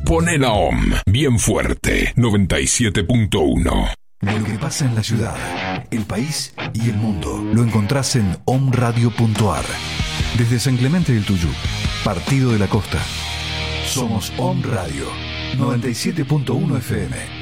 Poné la OM bien fuerte, 97.1. Lo que pasa en la ciudad, el país y el mundo lo encontrás en omradio.ar. Desde San Clemente del Tuyú, Partido de la Costa. Somos Om Radio, 97.1 FM.